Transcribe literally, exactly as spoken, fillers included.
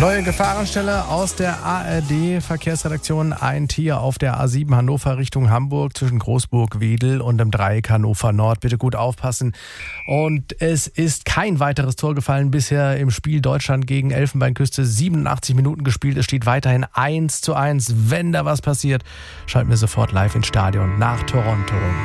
Neue Gefahrenstelle aus der A R D-Verkehrsredaktion. Ein Tier auf der A sieben Hannover Richtung Hamburg zwischen Großburg-Wedel und dem Dreieck Hannover Nord. Bitte gut aufpassen. Und es ist kein weiteres Tor gefallen bisher im Spiel Deutschland gegen Elfenbeinküste. siebenundachtzig Minuten gespielt. Es steht weiterhin eins zu eins. Wenn da was passiert, schalten wir sofort live ins Stadion nach Toronto.